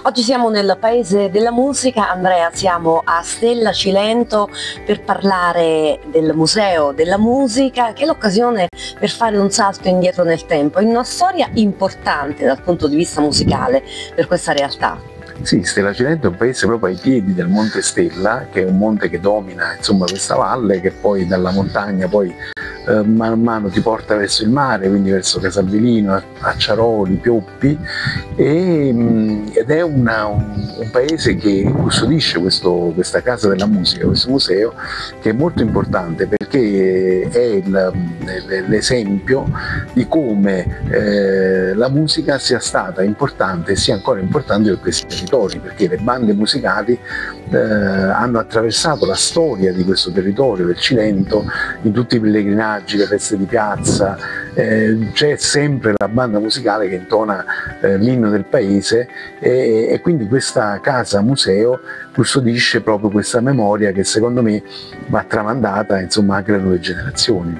Oggi siamo nel paese della musica, Andrea, siamo a Stella Cilento per parlare del Museo della Musica, che è l'occasione per fare un salto indietro nel tempo, in una storia importante dal punto di vista musicale per questa realtà. Sì, Stella Cilento è un paese proprio ai piedi del Monte Stella, che è un monte che domina insomma questa valle, che poi dalla montagna poi man mano ti porta verso il mare, quindi verso Casalbellino, Acciaroli, Pioppi, ed è un paese che custodisce questa casa della musica, questo museo, che è molto importante perché è l'esempio di come la musica sia stata importante e sia ancora importante per questi territori, perché le bande musicali hanno attraversato la storia di questo territorio, del Cilento, in tutti i pellegrinaggi, le feste di piazza, c'è sempre la banda musicale che intona l'inno del paese e quindi questa casa museo custodisce proprio questa memoria che secondo me va tramandata insomma anche alle nuove generazioni.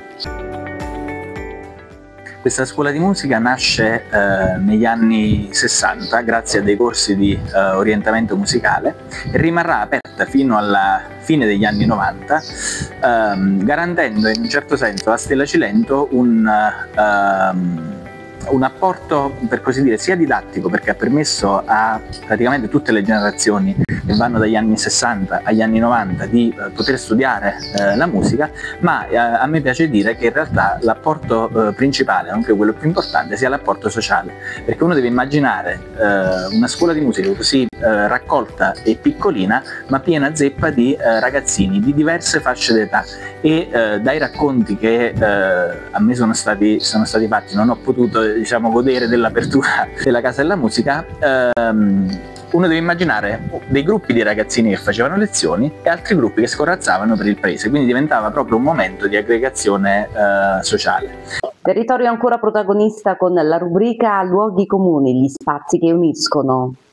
Questa scuola di musica nasce negli anni 60 grazie a dei corsi di orientamento musicale e rimarrà aperta fino alla fine degli anni 90, garantendo in un certo senso a Stella Cilento un apporto, per così dire, sia didattico, perché ha permesso a praticamente tutte le generazioni che vanno dagli anni 60 agli anni 90 di poter studiare la musica, ma a me piace dire che in realtà l'apporto principale, anche quello più importante, sia l'apporto sociale, perché uno deve immaginare una scuola di musica così raccolta e piccolina, ma piena zeppa di ragazzini di diverse fasce d'età e dai racconti che a me sono stati fatti, non ho potuto godere dell'apertura della Casa della Musica, uno deve immaginare dei gruppi di ragazzini che facevano lezioni e altri gruppi che scorrazzavano per il paese, quindi diventava proprio un momento di aggregazione sociale. Territorio ancora protagonista con la rubrica Luoghi comuni, gli spazi che uniscono.